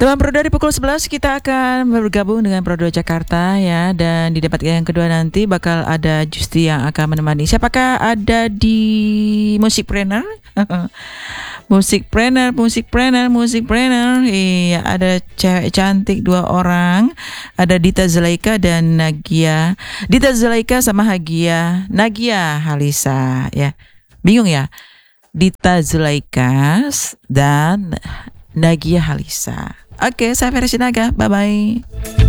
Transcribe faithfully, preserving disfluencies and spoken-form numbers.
Teman Pro dari pukul sebelas kita akan bergabung dengan Pro dua Jakarta ya, dan di debat yang kedua nanti bakal ada Justi yang akan menemani. Siapakah ada di Musikpreneur? Musikpreneur, Musikpreneur, Musikpreneur. Iya, ada cewek cantik dua orang. Ada Dita Zulaika dan Nagia. Dita Zulaika sama Hagia Nagia Halisa ya. Bingung ya? Dita Zulaika dan Nagia Halisa. Oke, saya Versi Naga. Bye-bye.